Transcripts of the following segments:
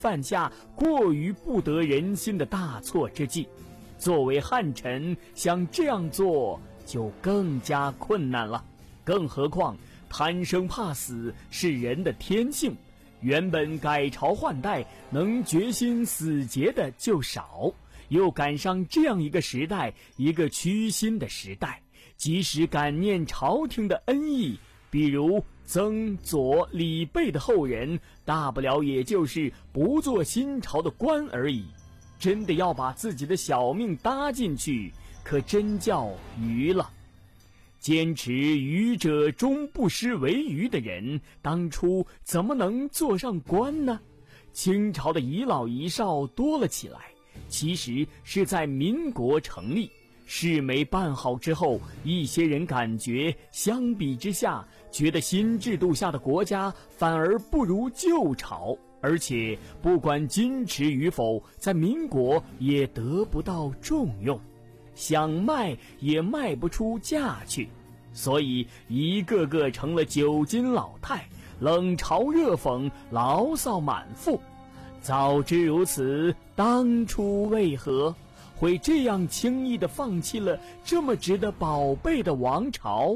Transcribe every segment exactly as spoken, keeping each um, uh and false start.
犯下过于不得人心的大错之计。作为汉臣，想这样做就更加困难了。更何况贪生怕死是人的天性，原本改朝换代能决心死结的就少，又赶上这样一个时代，一个屈心的时代，即使感念朝廷的恩义，比如曾左李贝的后人，大不了也就是不做新朝的官而已。真的要把自己的小命搭进去，可真叫愚了。坚持愚者终不失为愚的人，当初怎么能做上官呢？清朝的遗老遗少多了起来，其实是在民国成立，事没办好之后，一些人感觉相比之下，觉得新制度下的国家反而不如旧朝，而且不管矜持与否，在民国也得不到重用，想卖也卖不出价去，所以一个个成了九斤老太，冷嘲热讽，牢骚满腹。早知如此，当初为何会这样轻易地放弃了这么值得宝贝的王朝？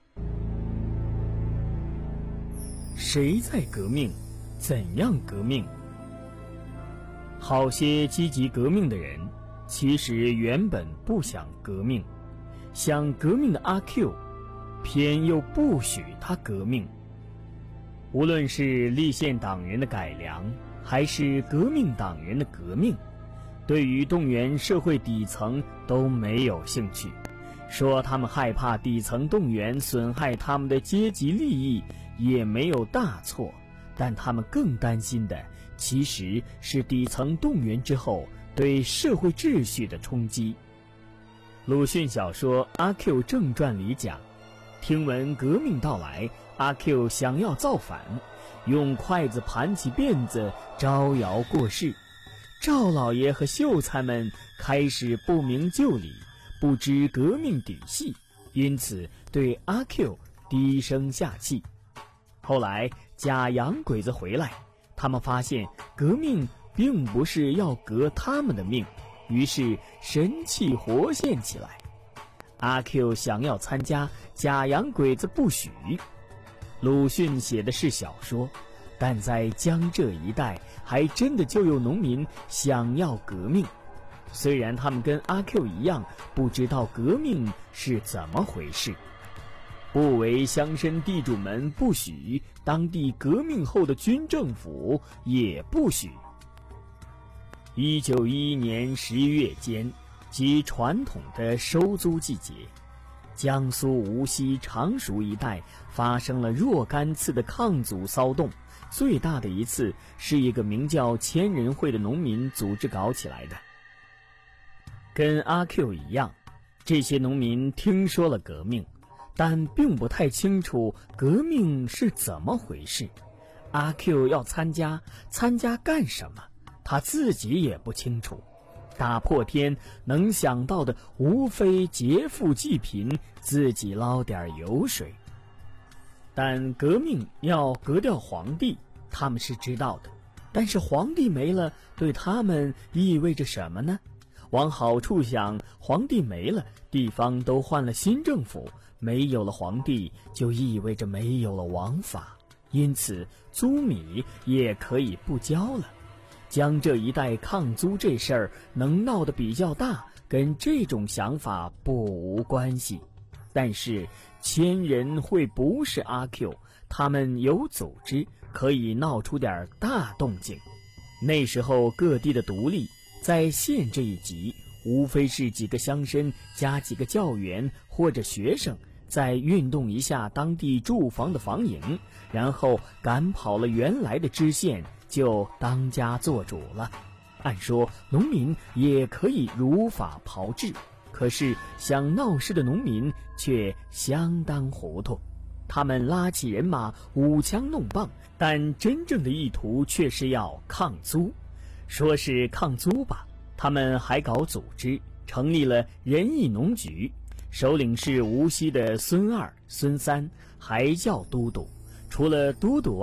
谁在革命？怎样革命？好些积极革命的人，其实原本不想革命，想革命的阿 Q， 偏又不许他革命。无论是立宪党人的改良，还是革命党人的革命，对于动员社会底层都没有兴趣，说他们害怕底层动员损害他们的阶级利益也没有大错，但他们更担心的其实是底层动员之后对社会秩序的冲击。鲁迅小说《阿 Q 正传》里讲，听闻革命到来，阿 Q 想要造反，用筷子盘起辫子招摇过市。赵老爷和秀才们开始不明就里，不知革命底细，因此对阿 Q 低声下气。后来假洋鬼子回来，他们发现革命并不是要革他们的命，于是神气活现起来。阿 Q 想要参加，假洋鬼子不许。鲁迅写的是小说，但在江浙一带还真的就有农民想要革命，虽然他们跟阿 Q 一样不知道革命是怎么回事。不为乡绅地主们不许，当地革命后的军政府也不许。一九一一年十一月间，即传统的收租季节，江苏无锡常熟一带发生了若干次的抗租骚动，最大的一次是一个名叫千人会的农民组织搞起来的。跟阿 Q 一样，这些农民听说了革命，但并不太清楚革命是怎么回事。阿 Q 要参加，参加干什么？他自己也不清楚。打破天能想到的无非劫富济贫，自己捞点油水。但革命要革掉皇帝，他们是知道的，但是皇帝没了，对他们意味着什么呢？往好处想，皇帝没了，地方都换了新政府，没有了皇帝就意味着没有了王法，因此租米也可以不交了。江浙一带抗租这事儿能闹得比较大，跟这种想法不无关系。但是千人会不是阿 Q， 他们有组织，可以闹出点大动静。那时候各地的独立，在县这一级，无非是几个乡绅加几个教员或者学生，再运动一下当地住房的房营，然后赶跑了原来的知县，就当家做主了。按说农民也可以如法炮制，可是想闹事的农民却相当糊涂。他们拉起人马，舞枪弄棒，但真正的意图却是要抗租。说是抗租吧，他们还搞组织，成立了仁义农局，首领是无锡的孙二、孙三，还叫都督。除了都督外，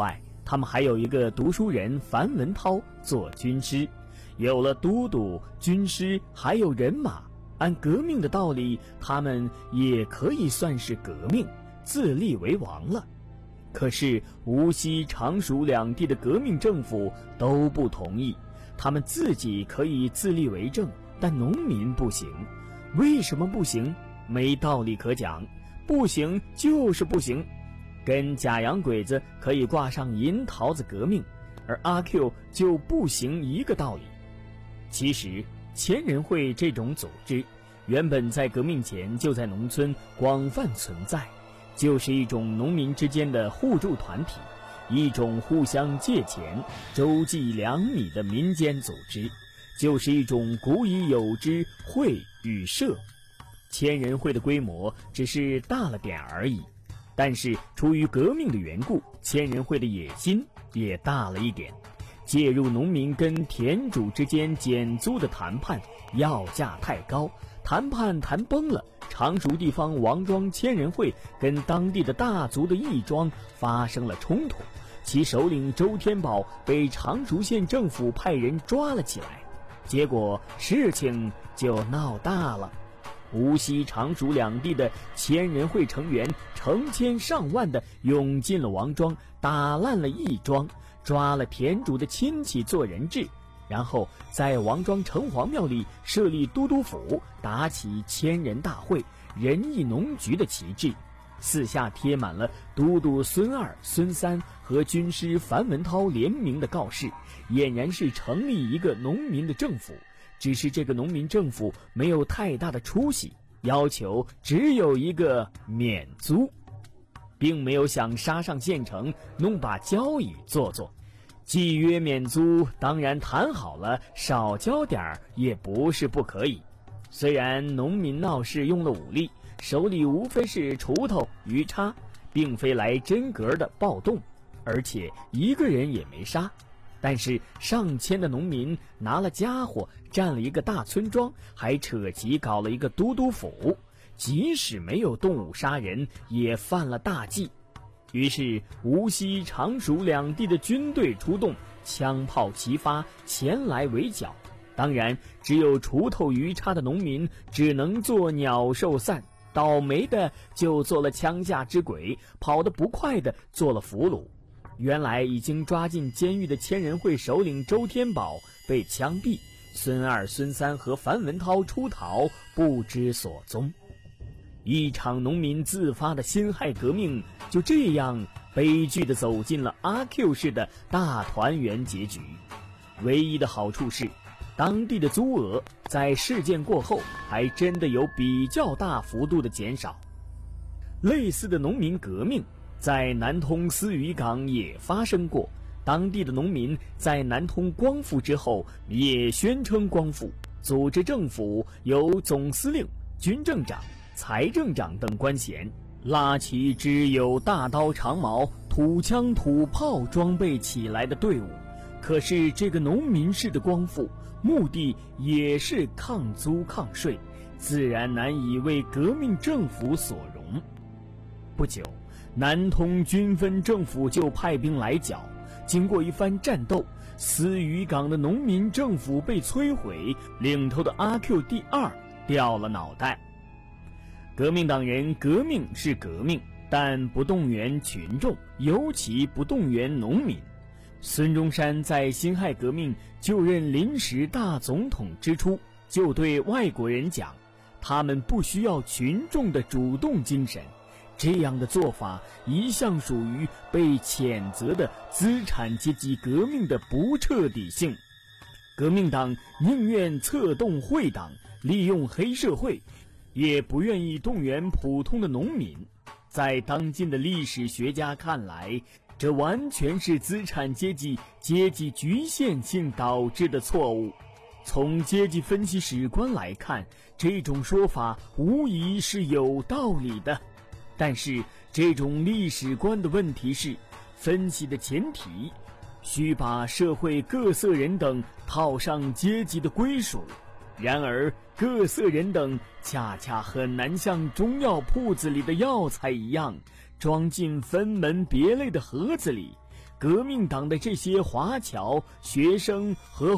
他们还有一个读书人樊文涛做军师，有了都督、军师，还有人马。按革命的道理，他们也可以算是革命，自立为王了。可是无锡、常熟两地的革命政府都不同意，他们自己可以自立为政，但农民不行。为什么不行？没道理可讲，不行就是不行。跟假洋鬼子可以挂上银桃子革命，而阿 Q 就不行一个道理。其实千人会这种组织原本在革命前就在农村广泛存在，就是一种农民之间的互助团体，一种互相借钱周济粮米的民间组织，就是一种古已有之会与社。千人会的规模只是大了点而已，但是出于革命的缘故，千人会的野心也大了一点。介入农民跟田主之间减租的谈判，要价太高，谈判谈崩了，常熟地方王庄千人会跟当地的大族的义庄发生了冲突，其首领周天宝被常熟县政府派人抓了起来，结果事情就闹大了。无锡、常熟两地的千人会成员成千上万的涌进了王庄，打烂了义庄，抓了田主的亲戚做人质，然后在王庄城隍庙里设立都督府，打起千人大会、仁义农局的旗帜，四下贴满了都督孙二、孙三和军师樊文涛联名的告示，俨然是成立一个农民的政府。只是这个农民政府没有太大的出息，要求只有一个免租，并没有想杀上县城弄把交椅做做。既约免租，当然谈好了少交点儿也不是不可以。虽然农民闹事用了武力，手里无非是锄头、鱼叉，并非来真格的暴动，而且一个人也没杀，但是上千的农民拿了家伙占了一个大村庄，还扯旗搞了一个都督府，即使没有动武杀人，也犯了大忌。于是无锡、常熟两地的军队出动，枪炮齐发，前来围剿。当然只有锄头鱼叉的农民只能做鸟兽散，倒霉的就做了枪下之鬼，跑得不快的做了俘虏。原来已经抓进监狱的千人会首领周天宝被枪毙，孙二、孙三和樊文涛出逃，不知所踪。一场农民自发的辛亥革命就这样悲剧地走进了阿 Q 式的大团圆结局。唯一的好处是，当地的租额在事件过后还真的有比较大幅度的减少。类似的农民革命在南通思渔港也发生过，当地的农民在南通光复之后也宣称光复，组织政府由总司令、军政长、财政长等官衔，拉起只有大刀长矛、土枪土炮装备起来的队伍。可是这个农民式的光复目的也是抗租抗税，自然难以为革命政府所容。不久，南通军分政府就派兵来剿，经过一番战斗，思渔港的农民政府被摧毁，领头的阿 Q 第二掉了脑袋。革命党人革命是革命，但不动员群众，尤其不动员农民。孙中山在辛亥革命就任临时大总统之初，就对外国人讲，他们不需要群众的主动精神，这样的做法一向属于被谴责的资产阶级革命的不彻底性。革命党宁愿策动会党，利用黑社会，也不愿意动员普通的农民。在当今的历史学家看来，这完全是资产阶级阶级局限性导致的错误。从阶级分析史观来看，这种说法无疑是有道理的。但是这种历史观的问题是，分析的前提需把社会各色人等套上阶级的归属。然而各色人等恰恰很难像中药铺子里的药材一样装进分门别类的盒子里， 革命党的这些华侨、学生和